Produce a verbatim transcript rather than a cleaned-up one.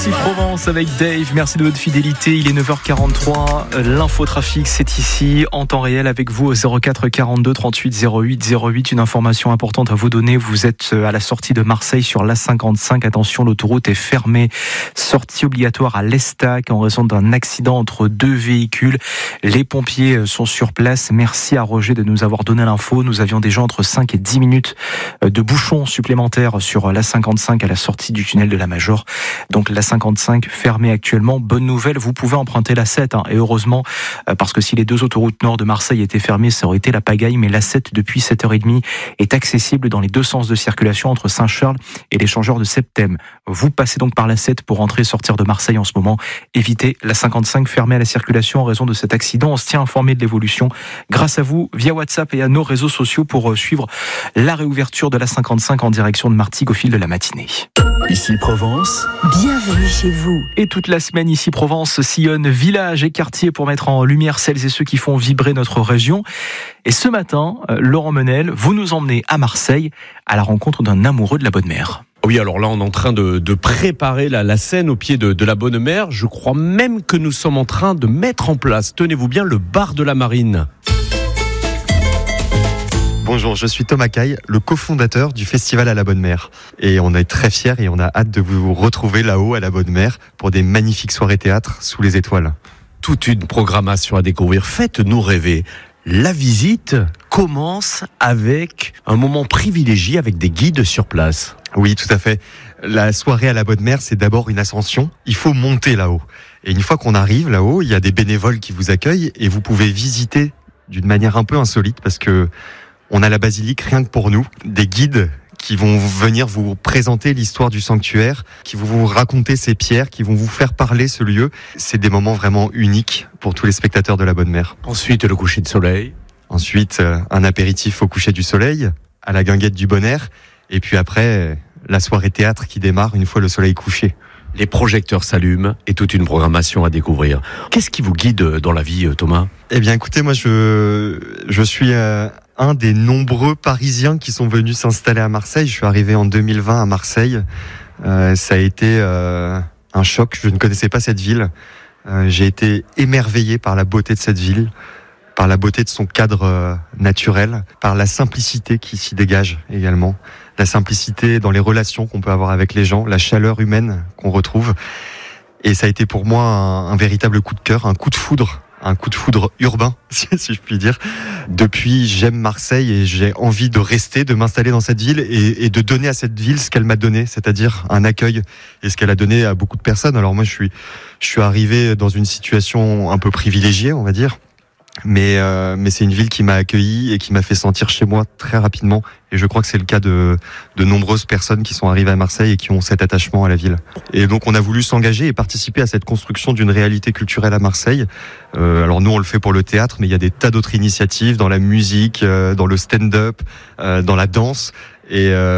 Ici Provence avec Dave, merci de votre fidélité. Il est neuf heures quarante-trois, l'infotrafic c'est ici en temps réel avec vous au zéro quatre quarante-deux trente-huit zéro huit zéro huit. Une information importante à vous donner, vous êtes à la sortie de Marseille sur l'A cinquante-cinq. Attention, l'autoroute est fermée. Sortie obligatoire à l'Estac en raison d'un accident entre deux véhicules. Les pompiers sont sur place. Merci à Roger de nous avoir donné l'info. Nous avions déjà entre cinq et dix minutes de bouchons supplémentaires sur l'A cinquante-cinq à la sortie du tunnel de la Major. Donc l'A cinquante-cinq fermée actuellement. Bonne nouvelle, vous pouvez emprunter l'A sept hein, et heureusement parce que si les deux autoroutes nord de Marseille étaient fermées, ça aurait été la pagaille, mais l'A sept depuis sept heures trente est accessible dans les deux sens de circulation entre Saint-Charles et l'échangeur de Septem. Vous passez donc par l'A sept pour entrer et sortir de Marseille en ce moment. Évitez l'A cinquante-cinq fermée à la circulation en raison de cet accident. On se tient informé de l'évolution grâce à vous via WhatsApp et à nos réseaux sociaux pour suivre la réouverture de l'A cinquante-cinq en direction de Martigues au fil de la matinée. Ici Provence, bienvenue chez vous. Et toute la semaine, ici Provence sillonne villages et quartiers pour mettre en lumière celles et ceux qui font vibrer notre région. Et ce matin, Laurent Menel, vous nous emmenez à Marseille à la rencontre d'un amoureux de la Bonne Mère. Oui, alors là, on est en train de, de préparer la, la scène au pied de, de la Bonne Mère. Je crois même que nous sommes en train de mettre en place, tenez-vous bien, le bar de la Marine. Bonjour, je suis Thomas Caille, le cofondateur du Festival à la Bonne Mère. Et on est très fiers et on a hâte de vous retrouver là-haut à la Bonne Mère pour des magnifiques soirées théâtre sous les étoiles. Toute une programmation à découvrir. Faites-nous rêver. La visite commence avec un moment privilégié avec des guides sur place. Oui, tout à fait. La soirée à la Bonne Mère, c'est d'abord une ascension. Il faut monter là-haut. Et une fois qu'on arrive là-haut, il y a des bénévoles qui vous accueillent et vous pouvez visiter d'une manière un peu insolite parce que on a la basilique rien que pour nous, des guides qui vont venir vous présenter l'histoire du sanctuaire, qui vont vous raconter ces pierres, qui vont vous faire parler ce lieu. C'est des moments vraiment uniques pour tous les spectateurs de la Bonne Mère. Ensuite, le coucher de soleil. Ensuite, un apéritif au coucher du soleil, à la guinguette du Bon Air. Et puis après, la soirée théâtre qui démarre une fois le soleil couché. Les projecteurs s'allument et toute une programmation à découvrir. Qu'est-ce qui vous guide dans la vie, Thomas ? Eh bien, écoutez, moi, je, je suis euh, un des nombreux Parisiens qui sont venus s'installer à Marseille. Je suis arrivé en deux mille vingt à Marseille. Euh, ça a été euh, un choc. Je ne connaissais pas cette ville. Euh, j'ai été émerveillé par la beauté de cette ville, par la beauté de son cadre euh, naturel, par la simplicité qui s'y dégage également. La simplicité dans les relations qu'on peut avoir avec les gens, la chaleur humaine qu'on retrouve. Et ça a été pour moi un, un véritable coup de cœur, un coup de foudre, un coup de foudre urbain, si, si je puis dire. Depuis, j'aime Marseille et j'ai envie de rester, de m'installer dans cette ville et, et de donner à cette ville ce qu'elle m'a donné, c'est-à-dire un accueil et ce qu'elle a donné à beaucoup de personnes. Alors moi, je suis, je suis arrivé dans une situation un peu privilégiée, on va dire. Mais, euh, mais c'est une ville qui m'a accueilli et qui m'a fait sentir chez moi très rapidement. Et je crois que c'est le cas de, de nombreuses personnes qui sont arrivées à Marseille et qui ont cet attachement à la ville. Et donc on a voulu s'engager et participer à cette construction d'une réalité culturelle à Marseille. Euh, alors nous on le fait pour le théâtre, mais il y a des tas d'autres initiatives dans la musique, euh, dans le stand-up, euh, dans la danse. Et euh,